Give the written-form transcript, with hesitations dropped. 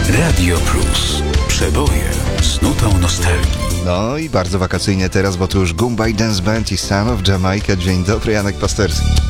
Radio Plus. Przeboje z nutą nostalgii. No i bardzo wakacyjnie teraz, bo tu już Goombay Dance Band i Son of Jamaica. Dzień dobry, Janek Pasterski.